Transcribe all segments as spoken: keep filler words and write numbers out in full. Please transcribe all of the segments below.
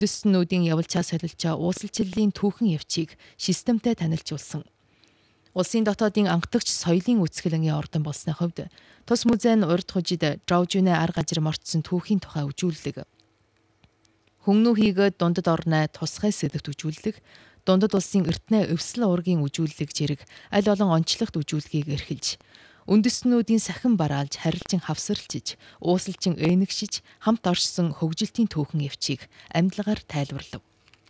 Дөснүүдийн явуулчаа солилчаа уулсалчлалын түүхэн явцыг системтэй танилцуулсан. Улсын дотоодын анхдагч соёлын үсгэлэнгийн ордон болсны хувьд тус музей нь урд хужид Жовжүнэ ар газар мордсон түүхийн тухай үжүүлдэг. Хүмүүн хийгээд дундад орноо тусгай сэдвт үжүүлдэг. Дундад улсын эртнээ өвсөл уургийн үжүүлэг зэрэг аль олон онцлогт үжүүлгийг эрхэлж, үндэстнүүдийн сахин бараалж, харилцан хавсарлж, уусалчин энэгшиж, хамт оршсон хөгжилтийн түүхэн явцыг амьдлагаар тайлбарлав.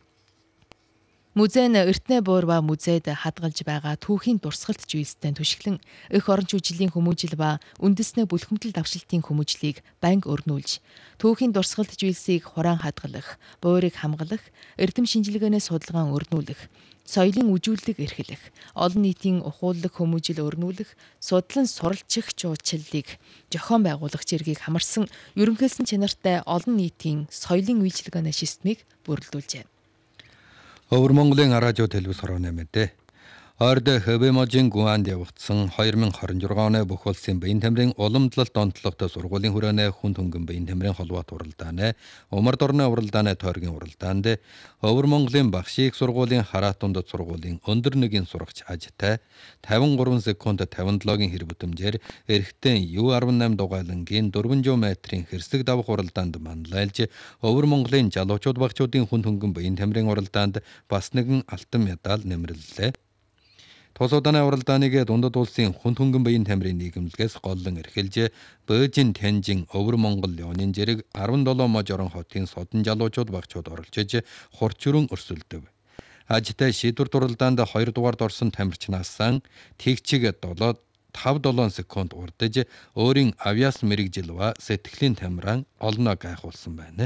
Музей нь эртнээ буур ба музейд хадгалж байгаа түүхийн дурсгалт зүйлстэй түшиглэн эх оронч үжлийн хүмүүжил ба үндэснээ бүлхэмтэл давшилтын хүмүүжлийг банги өрнүүлж, түүхийн дурсгалт зүйлсийг хураан хадгалах, буурыг хамгаалах, эрдэм шинжилгээний судалгаан өрнүүлэх, соёлын үжүүлэг эрхлэх, олон нийтийн ухууллаг хүмүүжил өрнүүлэх, судлан суралцах жуучлалыг зохион байгуулах зэргийг хамарсан ерөнхийлсөн чанартай олон нийтийн соёлын үйлчилгээний системийг бүрэлдүүлжээ. Өвөр Монголын радио телевиз хорооны мэдээ. Орд Хэвэможин Гуанд явагдсан две тысячи двадцать шесть оны бүх улсын баян тамирын уламжлалт онцлогтой сургуулийн хүрээний хүн хөнгөн баян тамирын холбоот уралдааны Умар дорны уралдааны тойргийн уралдаанд Өвөр Монголын Багшийг сургуулийн Хараатундад сургуулийн өндөр нэгийн сурагч ажтай пятьдесят три секунд пятьдесят семь-гийн хэр бүтэмжээр эрэгтэй Ю десять дугайлангийн четыреста метрийн хэрсэг давах уралдаанд манлайлж Өвөр Монголын залуучууд багчуудын хүн хөнгөн баян тамирын уралдаанд бас нэгэн алтан медаль нэмэрлэлээ. Тус удааны уралдааныг дундад улсын хүн хөнгөн баян тамирын нийгэмлэгээс голлон эрхэлж, Бөөжин Тянжин Өвөр Монгол Леонин зэрэг десεπτоль можорон хотын содон залуучууд багчууд оролцож хурцрөн өрсөлдөв. Ажтай шийдвэр уралдаанд хоёр дугаард орсон тамирчнаас тэгчиг five seven секунд урдаж өөрийн авиас мэрэгжил ба сэтгэлийн тамиран олноо гайхуулсан байна.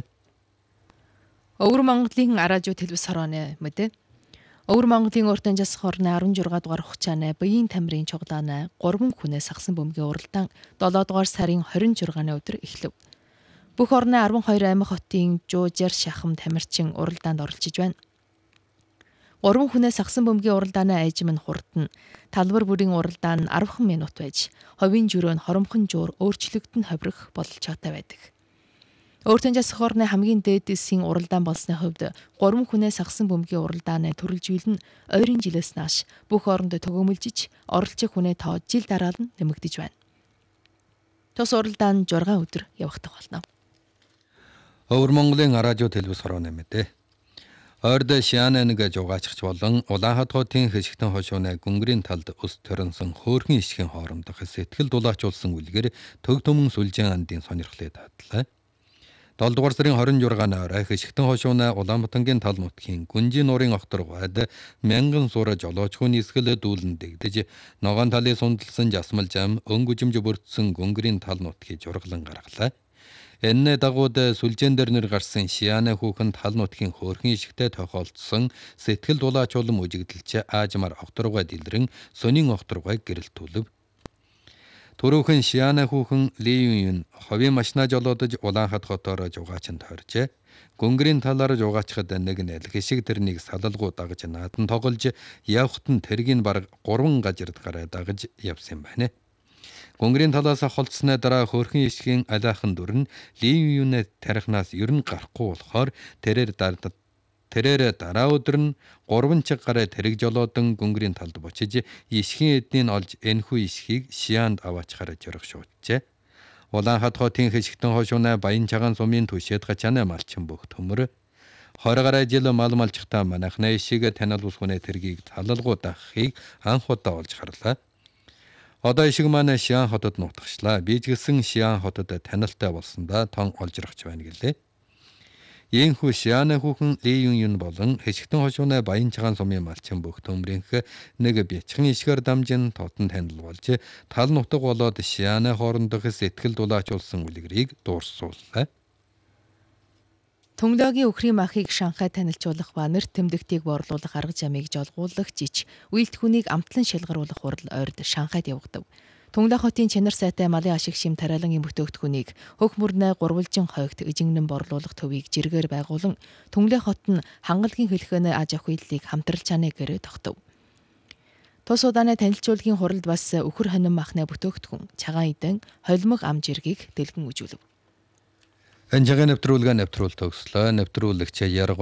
Өвөр Монголын радио телевиз хорооны мэдээ. Өвөр Монголын уртан жасах орны16 дугаар хугацааны баян тамирын чугдааны гурван хүнээс сагсан бөмбөгийн уралдаан seven дугаар сарын twenty-sixны өдөр эхлэв. Бүх орны twelve аймаг хотын Жуужар шахам тамирчин уралдаанд оролцож байна. Гурван хүнээс сагсан бөмбөгийн уралдааны айжим нь хурдан, талбар бүрийн уралдаан нь ten минут байж, ховийн жөрөө нь хоромхон жуур өөрчлөгдөн ховрох болол чаатай байдаг. Өөртөө жасах орны хамгийн дээдсийн уралдаан болсны хувьд гурван хүнээс сагсан бөмбөгийн уралдааны төрөлжүүлэн ойрын жилээс нааш бүх орондоо төгөөмөлжиж, оролцох хүнээ тоо жил дараал нь нэмэгдэж байна. Тус уралдаан six өдөр явагдах болно. Өвөр Монголын радио телевиз хорооны мэдээ. Орд Шиананыг жугаачихч болон Улаанхад хотын хэшигтэн хошууны гүнгэрийн талд өс төрөнсөн хөөрхөн ишгийн хоорондох сэтгэл дулаачулсан үлгэр төг төмөн сүлжээн андын сонирхлыг татлаа. seven дугаар сарын twenty-sixны орой хэшигтэн хошууны Улаанбаатангийн тал нутгийн Гүнжийн нуурын огторгойд мянган суура жолоочхын нисгэл дүүлэн дэгдэж ногоон талын сундалсан жасмал жам өнгөжимж бүрдсэн гүнгэрийн тал нутгийг журглан гаргалаа. Энэ дагууд сүлжээн дээр нэр гарсан Шианы хүүхэн тал нутгийн хөөрхөн ишигтэй тохиолдсон сэтгэл дулаачулан үжигдэлч аажмаар огторгой дэлрэн сонин огторгой гэрэлтүүлв. Төрөөхөн Шианы хүүхэн Ли Юн ховийн машина жолоодож Улаанхад хотоор жугаачнд хоржээ. Гүнгэрийн талаар жугаачхад нэг нэл хэшиг тэрнийг салалгуу дагаж наадан тоглож явхад нь тэргийн бараг гурван гажирд гараа дагаж явсан байна. Гүнгэрийн талаас холцсны дараа хөөрхөн ишгийн алайхан дүр нь Ли Юнэ тарихнаас ер нь гарахгүй болохоор тэрээр дардад Тэрээр дараа өдөр нь гурван чиг гараа тэрэг жолоодон гүнгэрийн талд бочиж ишгийн эднийг олж энэхүү ишгийг Шианд аваачхаар жорох шууджээ. Улаанхад хотын хэшигтэн хошууны баян чагаан сумын түшээд гачааны малчин бүх төмөр twenty гараа жил мал малчхтаа манайхны ишиг танил усгүнэ тэргийг талалгуу даххыг анх удаа олж харлаа. Одоо ишиг маань Шиан хотод нутагшлаа. Би ч гэсэн Шиан хотод танилтай болсондоо тон олж ирэх байна гэлээ. Ийхүү Шианы хүүхэн Ли Юн болон хэшигтэн хошууны баян чагаан сумын малчин бүх төмрийнх нэг бячхан ишгээр дамжин тотон танил болж тал нутаг болоод Шианы хоорондох сэтгэл дулаачулсан үлгэрийг дуурсууллаа. Төнглөөгийн өхрийн махыг Шанхай танилцуулах ба нэр тэмдэгтийг борлуулах арга замыг жолгуулах жиж үйлдэлхүүнийг амтлан шалгаруулах хурал ойрд Шанхайд явагдав. Төнглөө хотын чанар сайтай малын ашиг шим тариалангийн бүтээгдэхүүнийг хөх мөрнөө гурвалжин хойгт эжингнэн борлуулах төвийг жиргээр байгуулан Төнглөө хот нь хангалгийн хэлхөөний аж ахуй хэллийг хамтрал чанаа гэрээ тогтов. Тус удааны танилцуулгын хуралд бас өхөр хонин махны бүтээгдэхүүн, цагаан идэн, холимог ам жиргийг дэлгэн үжүүлв. Анжагийн нэвтрүүлгээ нэвтрүүл төгслөө. Нэвтрүүлэгч Ярга